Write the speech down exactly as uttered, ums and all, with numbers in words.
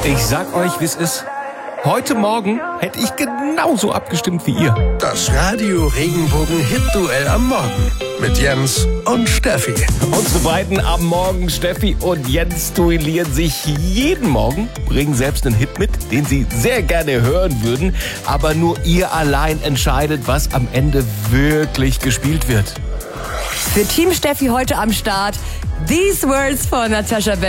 Ich sag euch, wie's ist. Heute Morgen hätte ich genauso abgestimmt wie ihr. Das Radio Regenbogen Hit-Duell am Morgen mit Jens und Steffi. Unsere beiden am Morgen, Steffi und Jens, duellieren sich jeden Morgen, bringen selbst einen Hit mit, den sie sehr gerne hören würden, aber nur ihr allein entscheidet, was am Ende wirklich gespielt wird. Für Team Steffi heute am Start These Words von Natasha Bedingfield.